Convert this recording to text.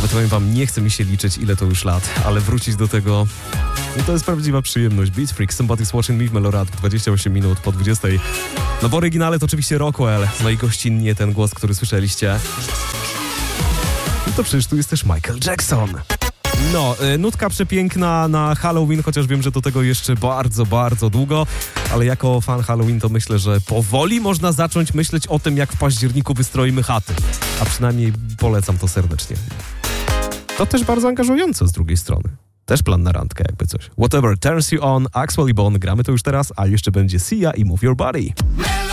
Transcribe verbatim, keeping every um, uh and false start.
Choć powiem wam, nie chce mi się liczyć, ile to już lat, ale wrócić do tego, no to jest prawdziwa przyjemność. Beat Freak, Somebody's Watching Me w Melorad, dwadzieścia osiem minut po dwudziestej. No w oryginale to oczywiście Rockwell, no i gościnnie ten głos, który słyszeliście. No to przecież tu jest też Michael Jackson. No, y, nutka przepiękna na Halloween, chociaż wiem, że do tego jeszcze bardzo, bardzo długo, ale jako fan Halloween to myślę, że powoli można zacząć myśleć o tym, jak w październiku wystroimy chaty. A przynajmniej polecam to serdecznie. To też bardzo angażujące z drugiej strony. Też plan na randkę, jakby coś. Whatever turns you on, Axwell i Bon, gramy to już teraz, a jeszcze będzie Sia i Move Your Body.